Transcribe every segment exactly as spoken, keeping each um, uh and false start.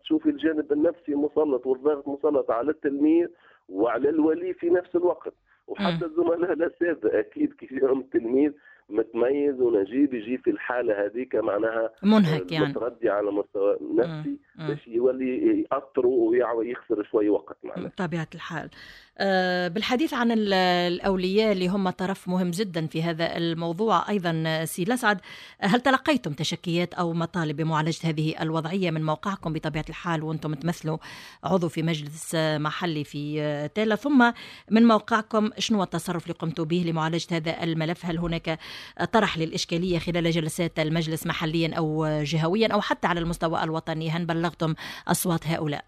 تشوفي الجانب النفسي مسلط والضغط مسلط على التلميذ وعلى الولي في نفس الوقت. مم. وحتى الزملاء الأساتذة أكيد كيف يوم التلميذ متميز ونجيب يجي في الحالة هذيك معناها منهك يعني. متردي على مستوى مم. نفسي مم. باش يولي يأثروا ويخسر شوي وقت معناها. طبيعة الحال. أه بالحديث عن الأولياء اللي هم طرف مهم جدا في هذا الموضوع أيضا سي الأسعد، هل تلقيتم تشكيات أو مطالب بمعالجة هذه الوضعية من موقعكم بطبيعة الحال وأنتم تمثلوا عضو في مجلس محلي في تالة، ثم من موقعكم شنو التصرف اللي قمتوا به لمعالجة هذا الملف؟ هل هناك طرح للإشكالية خلال جلسات المجلس محليا أو جهويا أو حتى على المستوى الوطني؟ هل بلغتم أصوات هؤلاء؟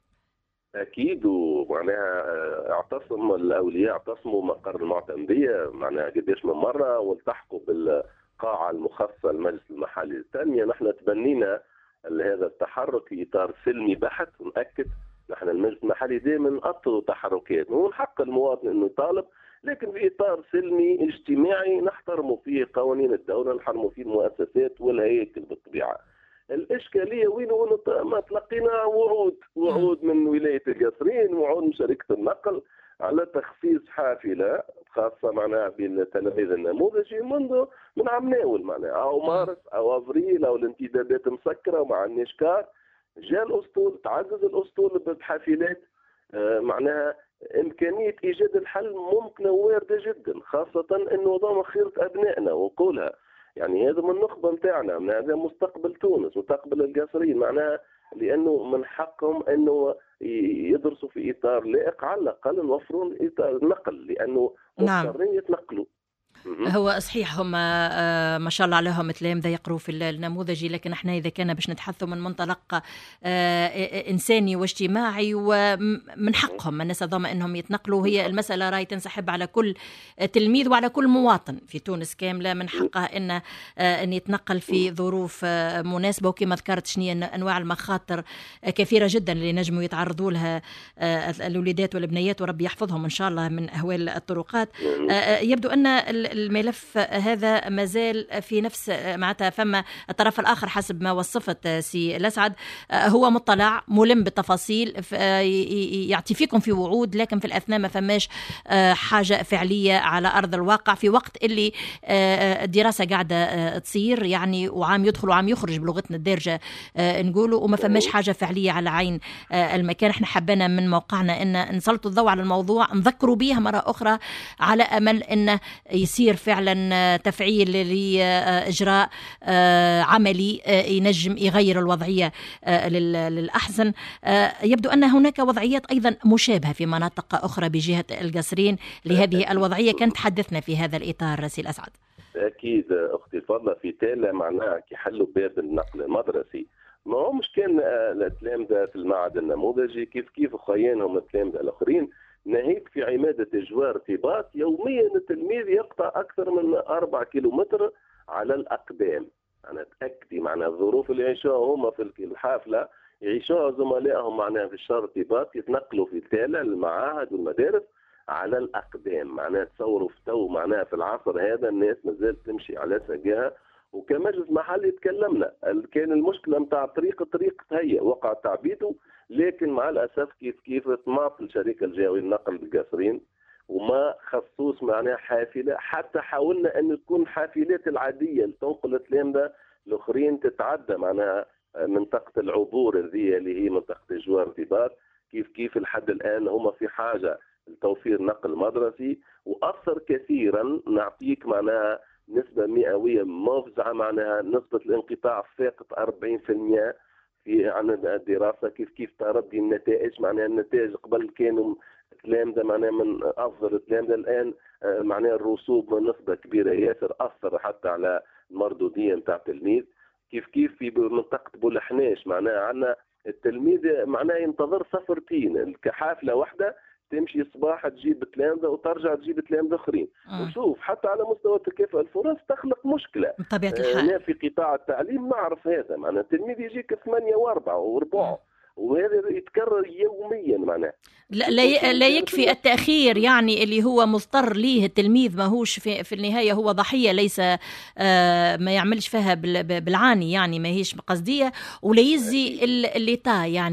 أكيد، ومعناها اعتصم الأولياء اعتصموا مقر المعتمدية معناها قديش من مرة، والتحقوا بالقاعة المخصصة للمجلس المحلي للتنمية. نحن تبنينا هذا التحرك في إطار سلمي بحت، ونأكد نحن المجلس المحلي دائما أطلوا تحركات، ومن حق المواطن أنه يطالب، لكن في إطار سلمي اجتماعي نحترموا فيه قوانين الدولة، نحترموا فيه المؤسسات والهياكل بالطبيعة. الإشكالية وين ما تلقينا وعود وعود من ولاية القصرين، وعود من شركة النقل على تخصيص حافلة خاصة معناها بالتلاميذ النموذجي منذ من عام ناول معناها أو مارس أو أفريل، أو الانتدابات مسكرة ومع النشكار جاء الأسطول، تعزز الأسطول بحافلات. آه معناها إمكانية إيجاد الحل ممكنة واردة جدا، خاصة أنه ضم خيرة أبنائنا ونقولها يعني هذا من النخبه نتاعنا، هذا مستقبل تونس مستقبل القصريين معناها، لانه من حقهم انه يدرسوا في اطار لائق، على الاقل نوفرون اطار نقل لانه مضطرين يتنقلوا. هو صحيح هم ما شاء الله عليهم تلامذة يقروا في النموذجي، لكن احنا إذا كان باش نتحدثوا من منطلق إنساني واجتماعي ومن حقهم الناس هذوما أنهم يتنقلوا، هي المسألة راي تنسحب على كل تلميذ وعلى كل مواطن في تونس كاملة، من حقه أن أن يتنقل في ظروف مناسبة. وكما ذكرت شنية أنواع المخاطر كثيرة جدا اللي نجموا يتعرضوا لها الوليدات والبنيات، وربي يحفظهم إن شاء الله من أهوال الطرقات. يبدو أن الملف هذا ما زال في نفس معناتها، فما الطرف الآخر حسب ما وصفت سي الأسعد هو مطلع ملم بالتفاصيل، يعطي فيكم في وعود، لكن في الأثناء ما فماش حاجة فعلية على أرض الواقع في وقت اللي الدراسة قاعدة تصير يعني، وعام يدخل وعام يخرج بلغتنا الدارجة نقوله، وما فماش حاجة فعلية على عين المكان. احنا حبينا من موقعنا أن نسلطوا الضوء على الموضوع، نذكروا بيها مرة أخرى على أمل أن يصير فعلا تفعيل لإجراء عملي ينجم يغير الوضعية للأحسن. يبدو أن هناك وضعيات أيضا مشابهة في مناطق أخرى بجهة القصرين لهذه الوضعية، كنت حدثنا في هذا الإطار سي الأسعد. أكيد أختي الفضلة، في تالة معناها كي حلوا باب النقل المدرسي، ما هو مش كان التلامذة في المعهد النموذجي كيف كيف خيانهم التلامذة الآخرين، ناهيك في عمادة جوار ارتباط يوميا التلميذ يقطع أكثر من أربع كيلومتر على الأقدام. أنا أتأكد معناها الظروف اللي يعيشوها هم في الحافلة يعيشوها زملائهم معناها في الشهر ارتباط، يتنقلوا في تالة المعاهد والمدارس على الأقدام. معناها تصوروا في تو معناها في العصر هذا الناس مازالت تمشي على ساقها. وكمجلس محلي تكلمنا، كان المشكلة متاع طريق طريق تهيئ وقع تعبيده، لكن مع الأسف كيف كيف طماط الشركة الجهوية للنقل بالقصرين وما خصوص معناها حافلة، حتى حاولنا أن تكون حافلات العادية لتنقل التلامذة الآخرين تتعدى معناها منطقة العبور هذه اللي هي منطقة جوار ارتباط. كيف كيف لحد الآن هم في حاجة لتوفير نقل مدرسي، وأثر كثيرا. نعطيك معناها نسبة مئوية مفزعة، معناها نسبة الانقطاع فاقت أربعين بالمئة في عن الدراسة. كيف كيف تردي النتائج، معناها النتائج قبل كانوا تلامذة معناها من أفضل التلامذة، الآن معناها الرسوب من نسبة كبيرة ياسر أثر حتى على المردودية نتاع التلميذ. كيف كيف في منطقة بولحناش معناها عندنا التلميذ معناها ينتظر سفرتين كحافلة واحدة، تمشي صباح تجيب تلامذة وترجع تجيب تلامذة اخرين. وشوف حتى على مستوى تكافؤ الفرص تخلق مشكله بطبيعه الحال. انا في قطاع التعليم نعرف هذا، معناها التلميذ يجيك ثمانية واربعة وربع، وهذا يتكرر يوميا. معناه لا, لا, لا يكفي التأخير يعني اللي هو مضطر ليه التلميذ، ما هوش في, في النهاية هو ضحية، ليس آه ما يعملش فيها بالعاني يعني، ما هيش قصدية، ولا يزي اللي تا يعني